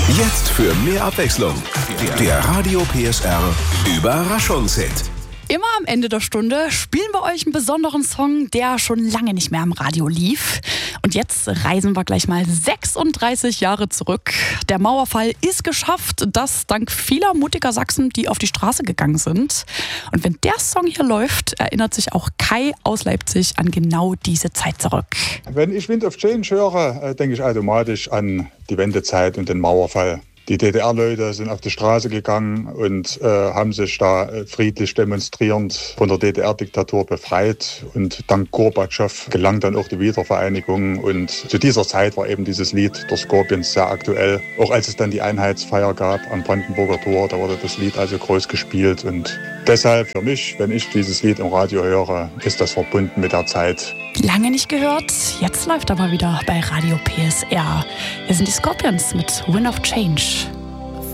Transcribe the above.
Jetzt für mehr Abwechslung. Der Radio PSR Überraschungshit. Immer am Ende der Stunde spielen wir euch einen besonderen Song, der schon lange nicht mehr am Radio lief. Und jetzt reisen wir gleich mal 36 Jahre zurück. Der Mauerfall ist geschafft, das dank vieler mutiger Sachsen, die auf die Straße gegangen sind. Und wenn der Song hier läuft, erinnert sich auch Kai aus Leipzig an genau diese Zeit zurück. Wenn ich Wind of Change höre, denke ich automatisch an die Wendezeit und den Mauerfall. Die DDR-Leute sind auf die Straße gegangen und haben sich da friedlich demonstrierend von der DDR-Diktatur befreit. Und dank Gorbatschow gelang dann auch die Wiedervereinigung. Und zu dieser Zeit war eben dieses Lied der Scorpions sehr aktuell. Auch als es dann die Einheitsfeier gab am Brandenburger Tor, da wurde das Lied also groß gespielt. Und deshalb für mich, wenn ich dieses Lied im Radio höre, ist das verbunden mit der Zeit. Lange nicht gehört, jetzt läuft er mal wieder bei Radio PSR. Wir sind die Scorpions mit Wind of Change.